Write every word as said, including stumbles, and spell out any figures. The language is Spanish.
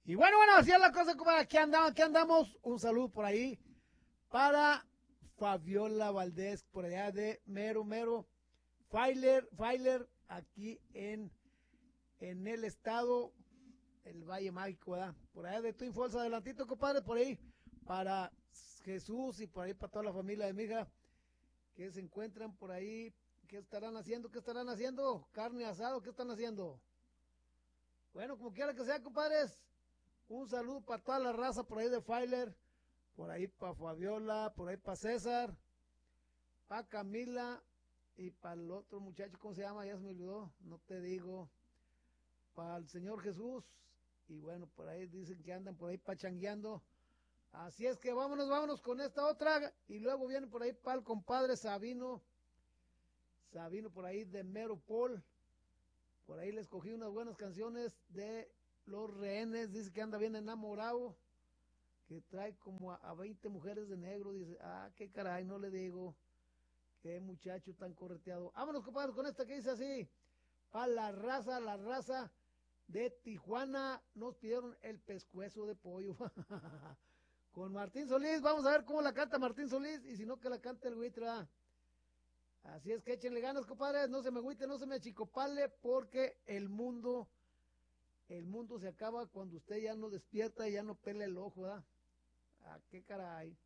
Y bueno, bueno, así es la cosa, compadre. Aquí andamos, aquí andamos. Un saludo por ahí para Fabiola Valdés, por allá de Mero, Mero. Failer, Failer, aquí en, en el estado, el Valle Mágico, ¿verdad? Por allá de Twin Falls, adelantito, compadre, por ahí, para Jesús y por ahí para toda la familia de mi hija que se encuentran por ahí. ¿Qué estarán haciendo? ¿Qué estarán haciendo? ¿Carne asado? ¿Qué están haciendo? Bueno, como quiera que sea, compadres, un saludo para toda la raza por ahí de Failer, por ahí para Fabiola, por ahí para César, para Camila y para el otro muchacho, ¿cómo se llama? Ya se me olvidó, no te digo, para el Señor Jesús. Y bueno, por ahí dicen que andan por ahí pachangueando. Así es que vámonos, vámonos con esta otra. Y luego viene por ahí para el compadre Sabino. Sabino por ahí de Mero Paul. Por ahí le escogí unas buenas canciones de Los Rehenes. Dice que anda bien enamorado. Que trae como a, a veinte mujeres de negro. Dice, ah, qué caray, no le digo. Qué muchacho tan correteado. Vámonos, compadre, con esta que dice así. Para la raza, la raza de Tijuana nos pidieron el pescuezo de pollo. Con Martín Solís, vamos a ver cómo la canta Martín Solís y si no que la cante el Huitra. Así es que échenle ganas, compadres, no se me agüite, no se me achicopale, porque el mundo, el mundo se acaba cuando usted ya no despierta y ya no pela el ojo, ¿verdad? Ah, qué caray.